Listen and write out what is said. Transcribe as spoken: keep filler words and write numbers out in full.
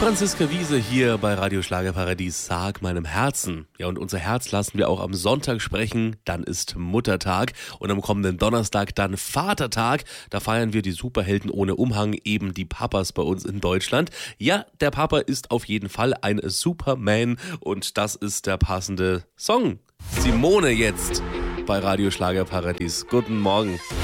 Franziska Wiese hier bei Radio Schlagerparadies, Sag meinem Herzen. Ja, und unser Herz lassen wir auch am Sonntag sprechen, dann ist Muttertag und am kommenden Donnerstag dann Vatertag. Da feiern wir die Superhelden ohne Umhang, eben die Papas bei uns in Deutschland. Ja, der Papa ist auf jeden Fall ein Superman und das ist der passende Song. Simone jetzt bei Radio Schlagerparadies. Guten Morgen.